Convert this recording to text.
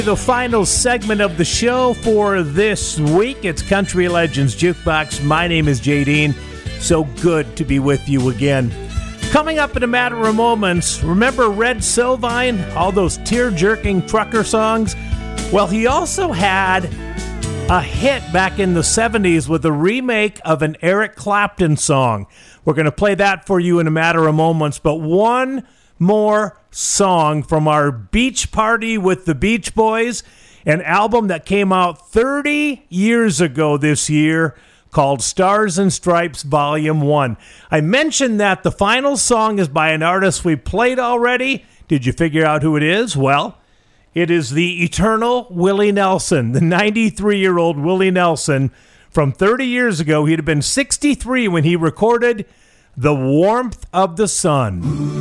The final segment of the show for this week. It's Country Legends Jukebox. My name is Jay Dean. So good to be with you again. Coming up in a matter of moments, remember Red Sovine? All those tear-jerking trucker songs? Well, he also had a hit back in the 70s with a remake of an Eric Clapton song. We're going to play that for you in a matter of moments, but one more song from our Beach Party with the Beach Boys, an album that came out 30 years ago this year called Stars and Stripes Volume 1. I mentioned that the final song is by an artist we played already. Did you figure out who it is? Well, it is the eternal Willie Nelson, the 93-year-old Willie Nelson from 30 years ago. He'd have been 63 when he recorded The Warmth of the Sun.